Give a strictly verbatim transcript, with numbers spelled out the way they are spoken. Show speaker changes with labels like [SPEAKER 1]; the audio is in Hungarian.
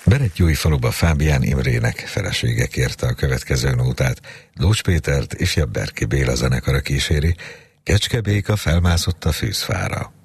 [SPEAKER 1] Berettyói-faluba Fábián Imrének felesége kérte a következő nótát. Lócs Pétert és Jabberki Béla zenekara kíséri. Kecske Béka felmászott a fűzfára.